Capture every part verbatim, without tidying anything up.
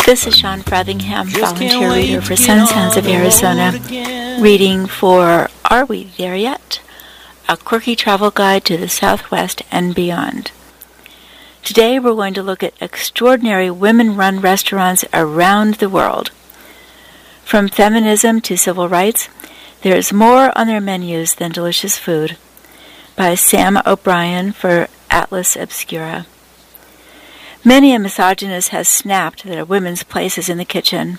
This is Sean Frothingham, volunteer reader for Sun Sounds of Arizona, reading for Are We There Yet? A quirky travel guide to the Southwest and beyond. Today we're going to look at extraordinary women-run restaurants around the world. From feminism to civil rights, there is more on their menus than delicious food. By Sam O'Brien for Atlas Obscura. Many a misogynist has snapped that a woman's place is in the kitchen.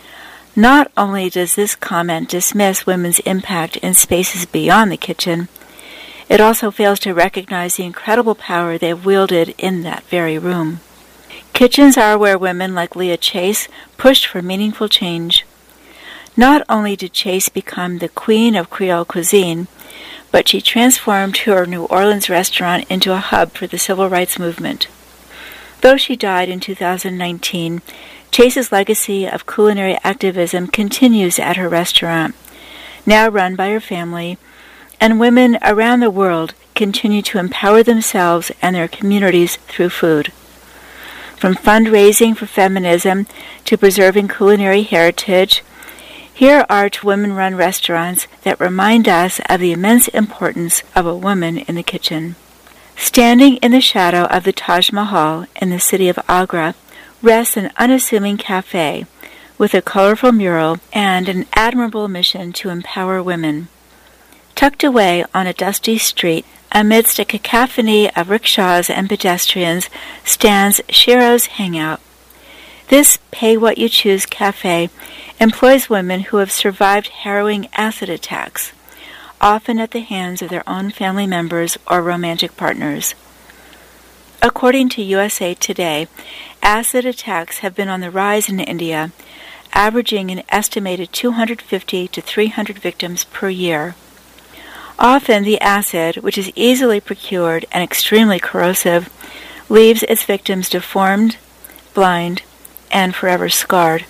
Not only does this comment dismiss women's impact in spaces beyond the kitchen, it also fails to recognize the incredible power they have wielded in that very room. Kitchens are where women like Leah Chase pushed for meaningful change. Not only did Chase become the queen of Creole cuisine, but she transformed her New Orleans restaurant into a hub for the civil rights movement. Though she died in two thousand nineteen, Chase's legacy of culinary activism continues at her restaurant, now run by her family, and women around the world continue to empower themselves and their communities through food. From fundraising for feminism to preserving culinary heritage, here are two women-run restaurants that remind us of the immense importance of a woman in the kitchen. Standing in the shadow of the Taj Mahal in the city of Agra rests an unassuming cafe with a colorful mural and an admirable mission to empower women. Tucked away on a dusty street amidst a cacophony of rickshaws and pedestrians stands Shiro's Hangout. This pay-what-you-choose cafe employs women who have survived harrowing acid attacks, often at the hands of their own family members or romantic partners. According to U S A Today, acid attacks have been on the rise in India, averaging an estimated two hundred fifty to three hundred victims per year. Often the acid, which is easily procured and extremely corrosive, leaves its victims deformed, blind, and forever scarred.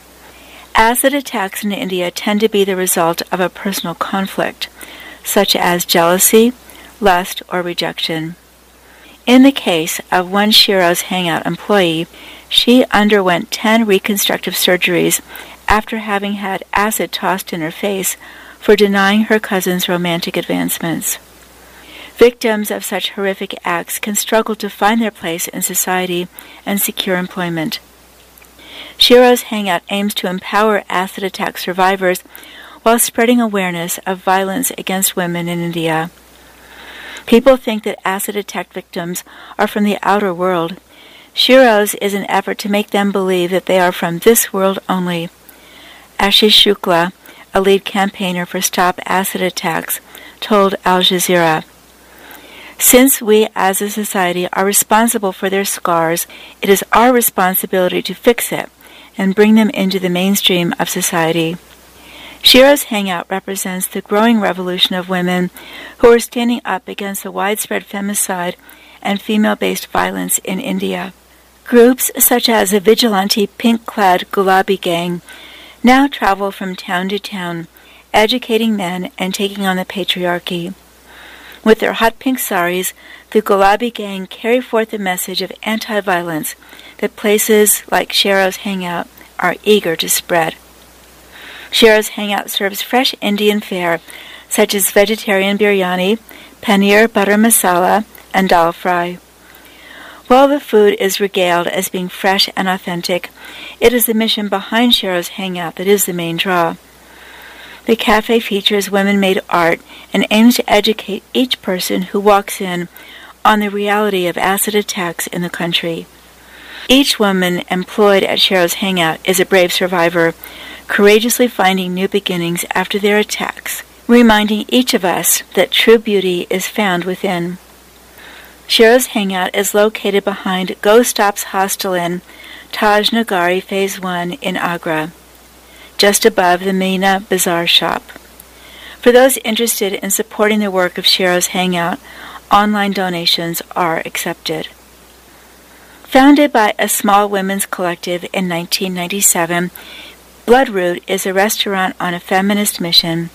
Acid attacks in India tend to be the result of a personal conflict, such as jealousy, lust, or rejection. In the case of one Shiro's Hangout employee, she underwent ten reconstructive surgeries after having had acid tossed in her face for denying her cousin's romantic advancements. Victims of such horrific acts can struggle to find their place in society and secure employment. Shiro's Hangout aims to empower acid attack survivors while spreading awareness of violence against women in India. People think that acid attack victims are from the outer world. Shiro's is an effort to make them believe that they are from this world only. Ashish Shukla, a lead campaigner for Stop Acid Attacks, told Al Jazeera, "Since we as a society are responsible for their scars, it is our responsibility to fix it and bring them into the mainstream of society." Shiro's Hangout represents the growing revolution of women who are standing up against the widespread femicide and female-based violence in India. Groups such as the vigilante pink-clad Gulabi Gang now travel from town to town, educating men and taking on the patriarchy. With their hot pink saris, the Gulabi Gang carry forth the message of anti-violence that places like Shiro's Hangout are eager to spread. Shiro's Hangout serves fresh Indian fare such as vegetarian biryani, paneer butter masala, and dal fry. While the food is regaled as being fresh and authentic, it is the mission behind Shiro's Hangout that is the main draw. The cafe features women-made art and aims to educate each person who walks in on the reality of acid attacks in the country. Each woman employed at Shiro's Hangout is a brave survivor, courageously finding new beginnings after their attacks, reminding each of us that true beauty is found within. Shiro's Hangout is located behind Go Stop's Hostel Inn, Taj Nagari Phase one in Agra, just above the Meena Bazaar shop. For those interested in supporting the work of Shiro's Hangout, online donations are accepted. Founded by a small women's collective in nineteen ninety-seven, Bloodroot is a restaurant on a feminist mission.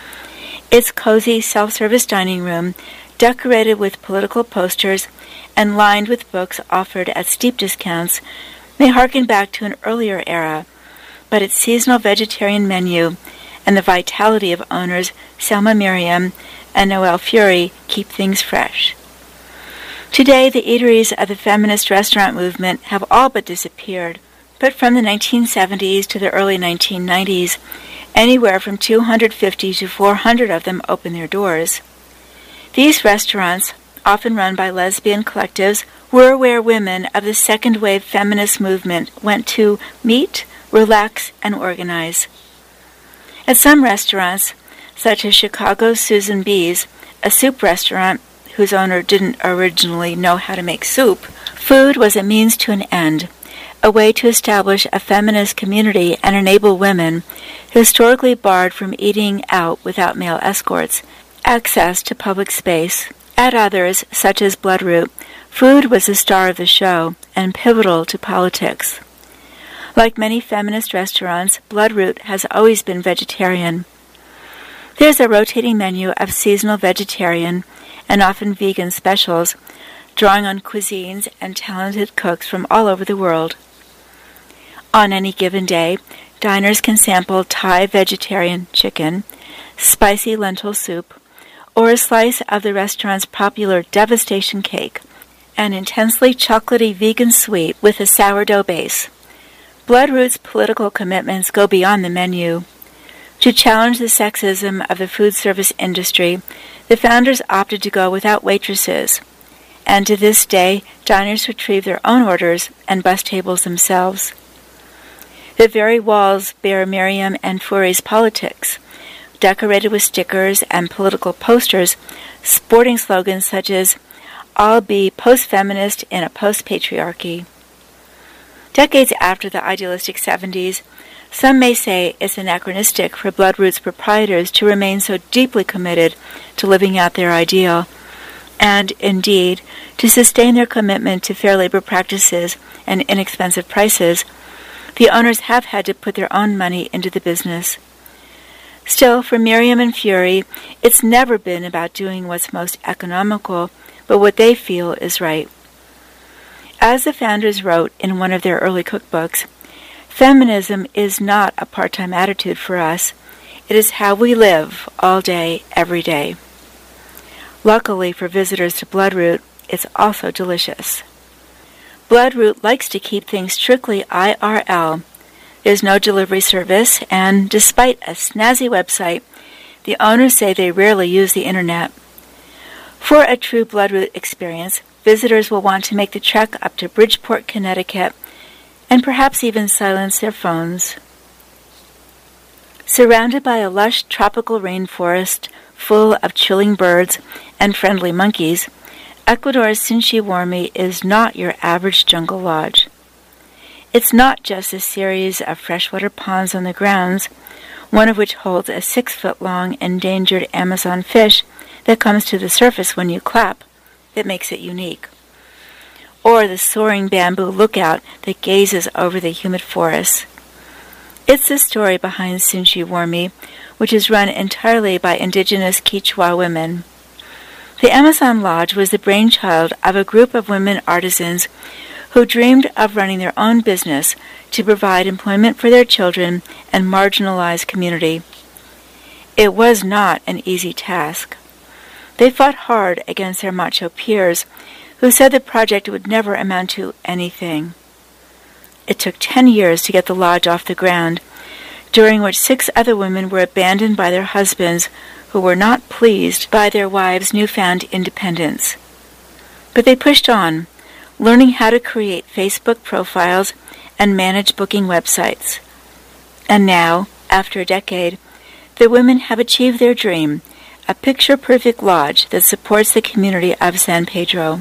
Its cozy self-service dining room, decorated with political posters and lined with books offered at steep discounts, may harken back to an earlier era, but its seasonal vegetarian menu and the vitality of owners Selma Miriam and Noelle Fury keep things fresh. Today, the eateries of the feminist restaurant movement have all but disappeared, but from the nineteen seventies to the early nineteen nineties, anywhere from two hundred fifty to four hundred of them opened their doors. These restaurants, often run by lesbian collectives, were where women of the second-wave feminist movement went to meet, relax, and organize. At some restaurants, such as Chicago's Susan B's, a soup restaurant whose owner didn't originally know how to make soup, food was a means to an end, a way to establish a feminist community and enable women, historically barred from eating out without male escorts, access to public space. At others, such as Bloodroot, food was the star of the show and pivotal to politics. Like many feminist restaurants, Bloodroot has always been vegetarian. There's a rotating menu of seasonal vegetarian and often vegan specials, drawing on cuisines and talented cooks from all over the world. On any given day, diners can sample Thai vegetarian chicken, spicy lentil soup, or a slice of the restaurant's popular Devastation cake, an intensely chocolatey vegan sweet with a sourdough base. Bloodroot's political commitments go beyond the menu. To challenge the sexism of the food service industry, the founders opted to go without waitresses, and to this day, diners retrieve their own orders and bus tables themselves. The very walls bear Miriam and Fury's politics, decorated with stickers and political posters sporting slogans such as, "I'll be post-feminist in a post-patriarchy." Decades after the idealistic seventies, some may say it's anachronistic for Bloodroot's proprietors to remain so deeply committed to living out their ideal, and, indeed, to sustain their commitment to fair labor practices and inexpensive prices. The owners have had to put their own money into the business. Still, for Miriam and Fury, it's never been about doing what's most economical, but what they feel is right. As the founders wrote in one of their early cookbooks, feminism is not a part-time attitude for us. It is how we live all day, every day. Luckily for visitors to Bloodroot, it's also delicious. Bloodroot likes to keep things strictly I R L. There's no delivery service, and despite a snazzy website, the owners say they rarely use the internet. For a true Bloodroot experience, visitors will want to make the trek up to Bridgeport, Connecticut, and perhaps even silence their phones. Surrounded by a lush tropical rainforest full of chilling birds and friendly monkeys, Ecuador's Sinchi-Warmi is not your average jungle lodge. It's not just a series of freshwater ponds on the grounds, one of which holds a six-foot-long endangered Amazon fish that comes to the surface when you clap, that makes it unique. Or the soaring bamboo lookout that gazes over the humid forests. It's the story behind Sinchi-Warmi, which is run entirely by indigenous Quechua women. The Amazon Lodge was the brainchild of a group of women artisans who dreamed of running their own business to provide employment for their children and marginalized community. It was not an easy task. They fought hard against their macho peers, who said the project would never amount to anything. It took ten years to get the lodge off the ground, during which six other women were abandoned by their husbands, who were not pleased by their wives' newfound independence. But they pushed on, learning how to create Facebook profiles and manage booking websites. And now, after a decade, the women have achieved their dream, a picture-perfect lodge that supports the community of San Pedro.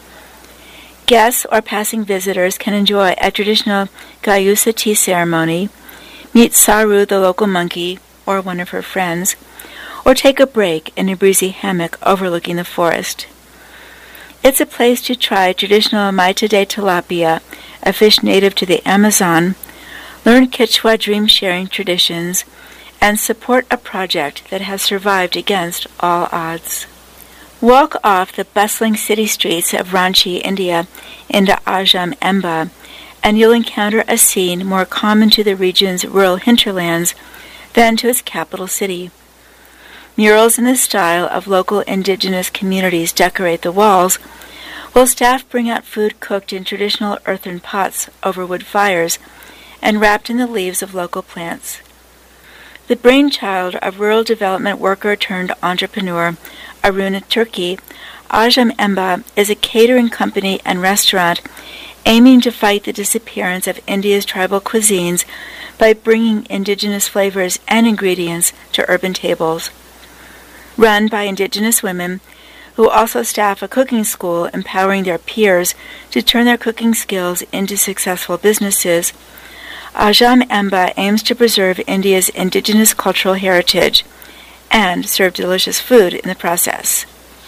Guests or passing visitors can enjoy a traditional Gayusa tea ceremony, meet Saru the local monkey or one of her friends, or take a break in a breezy hammock overlooking the forest. It's a place to try traditional maita de tilapia, a fish native to the Amazon, learn Quechua dream-sharing traditions, and support a project that has survived against all odds. Walk off the bustling city streets of Ranchi, India, into Ajam Emba, and you'll encounter a scene more common to the region's rural hinterlands than to its capital city. Murals in the style of local indigenous communities decorate the walls, while staff bring out food cooked in traditional earthen pots over wood fires and wrapped in the leaves of local plants. The brainchild of rural development worker turned entrepreneur Aruna Turki, Ajam Emba is a catering company and restaurant aiming to fight the disappearance of India's tribal cuisines by bringing indigenous flavors and ingredients to urban tables. Run by indigenous women, who also staff a cooking school empowering their peers to turn their cooking skills into successful businesses, Ajam Emba aims to preserve India's indigenous cultural heritage and serve delicious food in the process.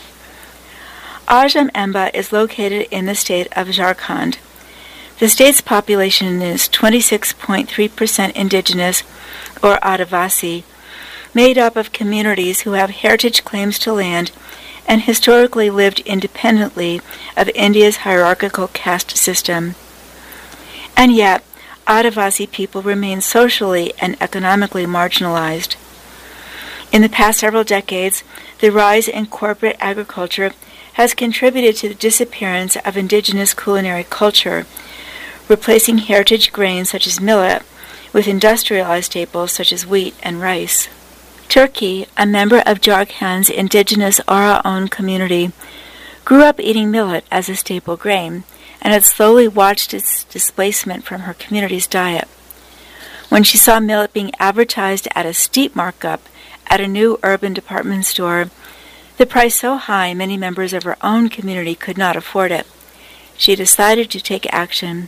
Ajam Emba is located in the state of Jharkhand. The state's population is twenty-six point three percent indigenous, or Adivasi, made up of communities who have heritage claims to land and historically lived independently of India's hierarchical caste system. And yet, Adivasi people remain socially and economically marginalized. In the past several decades, the rise in corporate agriculture has contributed to the disappearance of indigenous culinary culture, replacing heritage grains such as millet with industrialized staples such as wheat and rice. Turki, a member of Jharkhand's indigenous Oraon community, grew up eating millet as a staple grain, and had slowly watched its displacement from her community's diet. When she saw millet being advertised at a steep markup at a new urban department store, the price so high many members of her own community could not afford it, she decided to take action.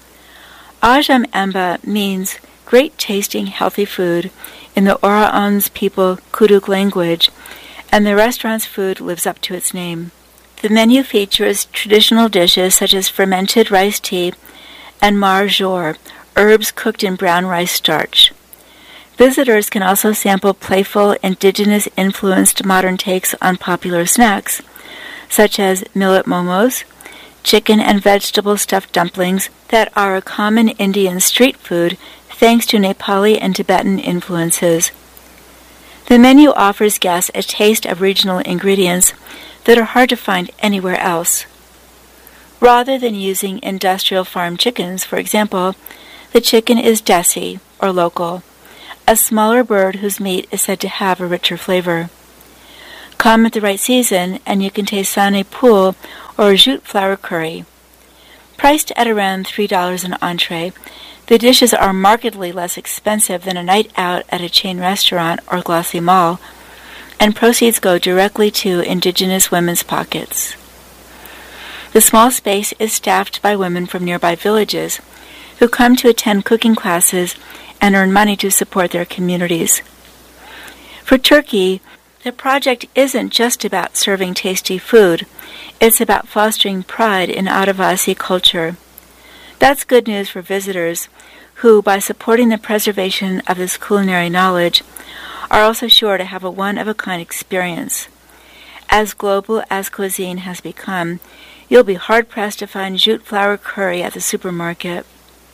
Ajam Emba means great tasting healthy food in the Oraon's people Kuduk language, and the restaurant's food lives up to its name. The menu features traditional dishes such as fermented rice tea and mar jor, herbs cooked in brown rice starch. Visitors can also sample playful, indigenous-influenced modern takes on popular snacks, such as millet momos, chicken and vegetable stuffed dumplings that are a common Indian street food thanks to Nepali and Tibetan influences. The menu offers guests a taste of regional ingredients that are hard to find anywhere else. Rather than using industrial farm chickens, for example, the chicken is desi, or local, a smaller bird whose meat is said to have a richer flavor. Come at the right season, and you can taste sane pul or jute flour curry. Priced at around three dollars an entree, the dishes are markedly less expensive than a night out at a chain restaurant or glossy mall, and proceeds go directly to indigenous women's pockets. The small space is staffed by women from nearby villages who come to attend cooking classes and earn money to support their communities. For Turki, the project isn't just about serving tasty food, it's about fostering pride in Adivasi culture. That's good news for visitors who, by supporting the preservation of this culinary knowledge, are also sure to have a one-of-a-kind experience. As global as cuisine has become, you'll be hard-pressed to find jute flour curry at the supermarket.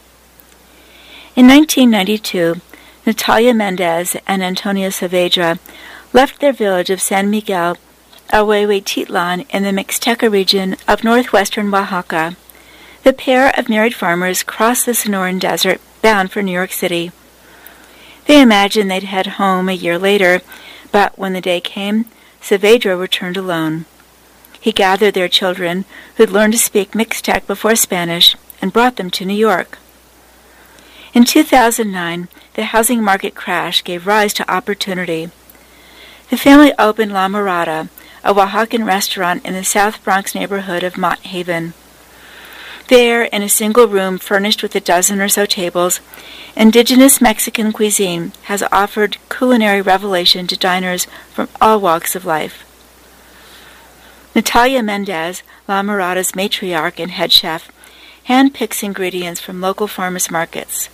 In nineteen ninety-two, Natalia Mendez and Antonio Saavedra left their village of San Miguel Ahuehuetitlan in the Mixteca region of northwestern Oaxaca. The pair of married farmers crossed the Sonoran Desert bound for New York City. They imagined they'd head home a year later, but when the day came, Saavedra returned alone. He gathered their children, who'd learned to speak Mixtec before Spanish, and brought them to New York. In two thousand nine, the housing market crash gave rise to opportunity. The family opened La Mirada, a Oaxacan restaurant in the South Bronx neighborhood of Mott Haven. There, in a single room furnished with a dozen or so tables, indigenous Mexican cuisine has offered culinary revelation to diners from all walks of life. Natalia Mendez, La Mirada's matriarch and head chef, handpicks ingredients from local farmers markets.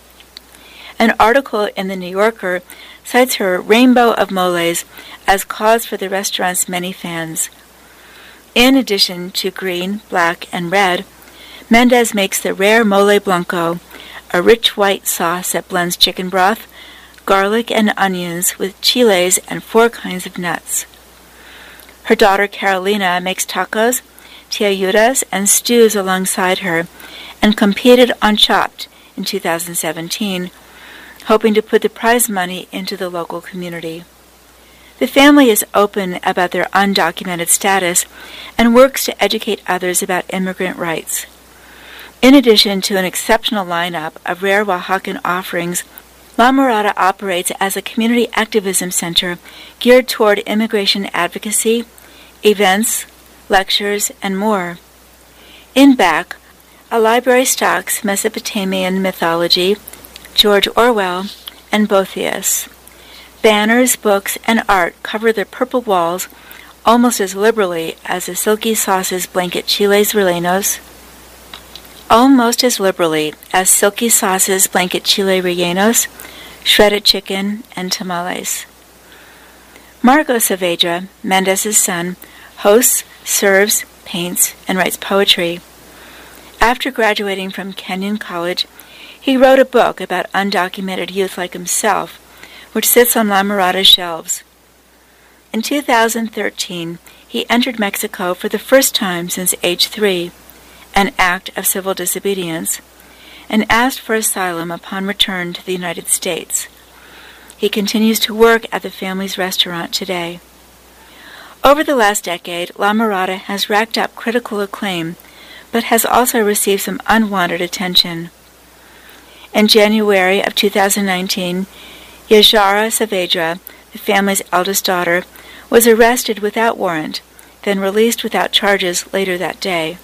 An article in The New Yorker cites her rainbow of moles as cause for the restaurant's many fans. In addition to green, black, and red, Mendez makes the rare mole blanco, a rich white sauce that blends chicken broth, garlic, and onions with chiles and four kinds of nuts. Her daughter Carolina makes tacos, tlayudas, and stews alongside her, and competed on Chopped in two thousand seventeen, hoping to put the prize money into the local community. The family is open about their undocumented status and works to educate others about immigrant rights. In addition to an exceptional lineup of rare Oaxacan offerings, La Mirada operates as a community activism center geared toward immigration advocacy, events, lectures, and more. In back, a library stocks Mesopotamian mythology, George Orwell, and Boethius. Banners, books, and art cover the purple walls almost as liberally as the silky sauces blanket chiles rellenos, almost as liberally as silky sauces blanket chile rellenos, shredded chicken, and tamales. Margot Saavedra, Mendez's son, hosts, serves, paints, and writes poetry. After graduating from Kenyon College, he wrote a book about undocumented youth like himself, which sits on La Mirada's shelves. In two thousand thirteen, he entered Mexico for the first time since age three, an act of civil disobedience, and asked for asylum upon return to the United States. He continues to work at the family's restaurant today. Over the last decade, La Mirada has racked up critical acclaim, but has also received some unwanted attention. In January of two thousand nineteen, Yajara Saavedra, the family's eldest daughter, was arrested without warrant, then released without charges later that day.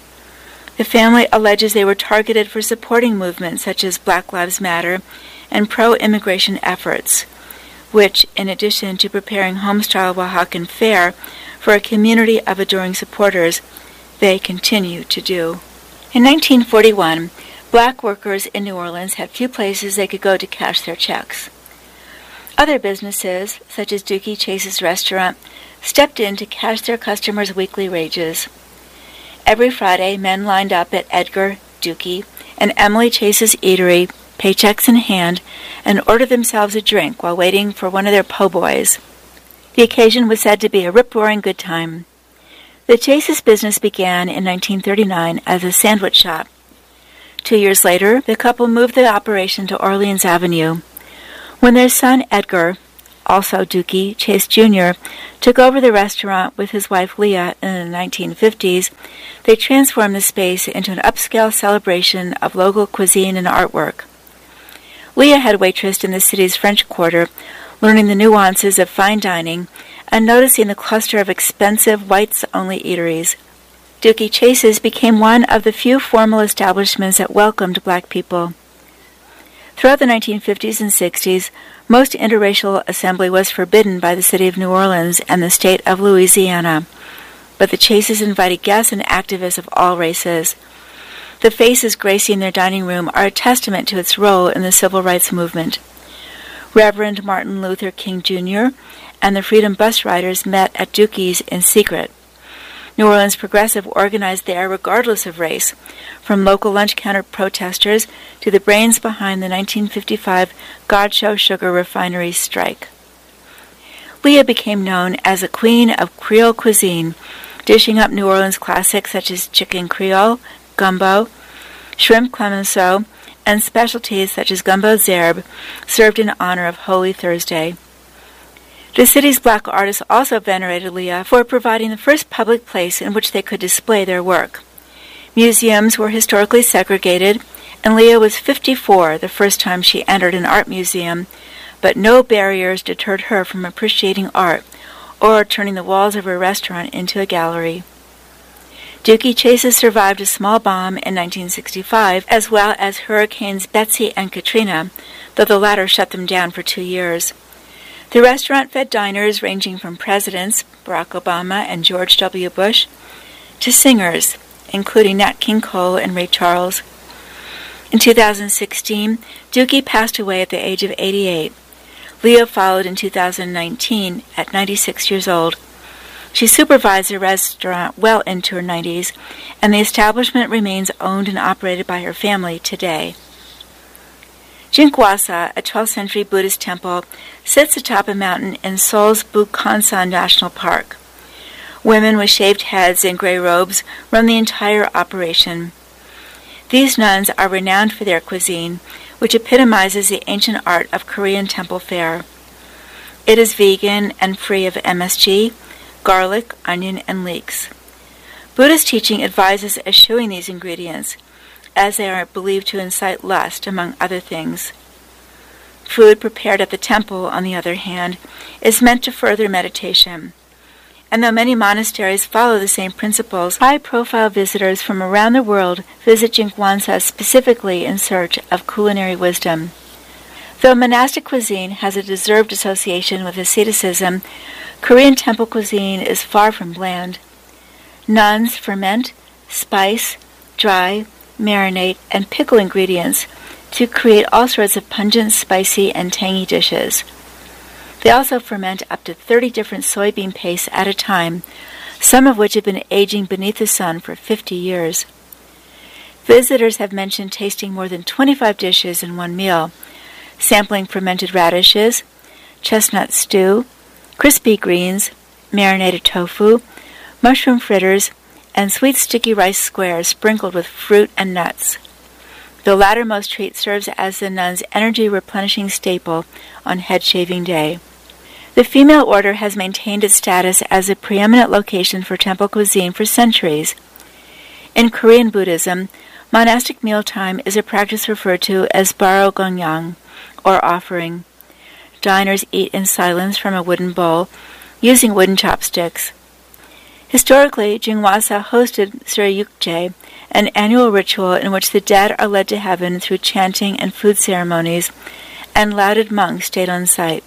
The family alleges they were targeted for supporting movements such as Black Lives Matter and pro-immigration efforts, which, in addition to preparing homestyle Oaxacan fare for a community of adoring supporters, they continue to do. In nineteen forty-one, black workers in New Orleans had few places they could go to cash their checks. Other businesses, such as Dookie Chase's restaurant, stepped in to cash their customers' weekly wages. Every Friday, men lined up at Edgar, Dookie, and Emily Chase's eatery, paychecks in hand, and ordered themselves a drink while waiting for one of their po' boys. The occasion was said to be a rip-roaring good time. The Chase's business began in nineteen thirty-nine as a sandwich shop. Two years later, the couple moved the operation to Orleans Avenue. When their son Edgar, also Dookie Chase Junior, took over the restaurant with his wife Leah in the nineteen fifties, they transformed the space into an upscale celebration of local cuisine and artwork. Leah had waitressed in the city's French Quarter, learning the nuances of fine dining and noticing the cluster of expensive whites-only eateries. Dookie Chase's became one of the few formal establishments that welcomed black people. Throughout the nineteen fifties and sixties, most interracial assembly was forbidden by the city of New Orleans and the state of Louisiana, but the Chases invited guests and activists of all races. The faces gracing their dining room are a testament to its role in the civil rights movement. Reverend Martin Luther King Junior and the Freedom Bus Riders met at Dookie's in secret. New Orleans Progressive organized there regardless of race, from local lunch counter protesters to the brains behind the nineteen fifty-five Godchaux Sugar Refinery strike. Leah became known as a queen of Creole cuisine, dishing up New Orleans classics such as chicken Creole, gumbo, shrimp clemenceau, and specialties such as gumbo zerbe, served in honor of Holy Thursday. The city's black artists also venerated Leah for providing the first public place in which they could display their work. Museums were historically segregated, and Leah was fifty-four the first time she entered an art museum, but no barriers deterred her from appreciating art or turning the walls of her restaurant into a gallery. Dookie Chase's survived a small bomb in nineteen sixty-five, as well as Hurricanes Betsy and Katrina, though the latter shut them down for two years. The restaurant fed diners ranging from presidents, Barack Obama and George W. Bush, to singers, including Nat King Cole and Ray Charles. In two thousand sixteen, Dookie passed away at the age of eighty-eight. Leah followed in two thousand nineteen at ninety-six years old. She supervised the restaurant well into her nineties, and the establishment remains owned and operated by her family today. Jinkwasa, a twelfth century Buddhist temple, sits atop a mountain in Seoul's Bukhansan National Park. Women with shaved heads and gray robes run the entire operation. These nuns are renowned for their cuisine, which epitomizes the ancient art of Korean temple fare. It is vegan and free of M S G, garlic, onion, and leeks. Buddhist teaching advises eschewing these ingredients, as they are believed to incite lust, among other things. Food prepared at the temple, on the other hand, is meant to further meditation. And though many monasteries follow the same principles, high-profile visitors from around the world visit Jinkwasa specifically in search of culinary wisdom. Though monastic cuisine has a deserved association with asceticism, Korean temple cuisine is far from bland. Nuns ferment, spice, dry, marinate, and pickle ingredients to create all sorts of pungent, spicy, and tangy dishes. They also ferment up to thirty different soybean pastes at a time, some of which have been aging beneath the sun for fifty years. Visitors have mentioned tasting more than twenty-five dishes in one meal, sampling fermented radishes, chestnut stew, crispy greens, marinated tofu, mushroom fritters, and sweet sticky rice squares sprinkled with fruit and nuts. The lattermost treat serves as the nun's energy-replenishing staple on head-shaving day. The female order has maintained its status as a preeminent location for temple cuisine for centuries. In Korean Buddhism, monastic mealtime is a practice referred to as baro gongyang, or offering. Diners eat in silence from a wooden bowl, using wooden chopsticks. Historically, Jinkwasa hosted Suryukje, an annual ritual in which the dead are led to heaven through chanting and food ceremonies, and lauded monks stayed on site.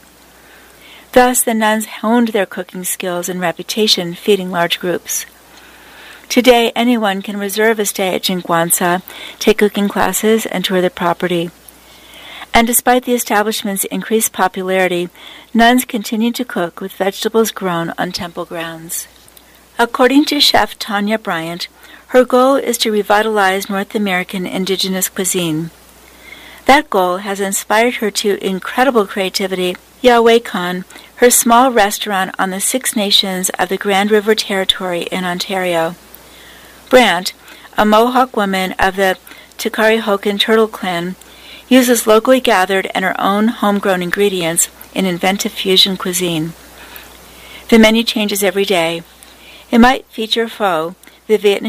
Thus, the nuns honed their cooking skills and reputation, feeding large groups. Today, anyone can reserve a stay at Jinkwasa, take cooking classes, and tour the property. And despite the establishment's increased popularity, nuns continue to cook with vegetables grown on temple grounds. According to chef Tanya Bryant, her goal is to revitalize North American indigenous cuisine. That goal has inspired her to incredible creativity. Yahwehkon, her small restaurant on the Six Nations of the Grand River Territory in Ontario. Brant, a Mohawk woman of the Tukarihokan Turtle Clan, uses locally gathered and her own homegrown ingredients in inventive fusion cuisine. The menu changes every day. It might feature pho, the Vietnamese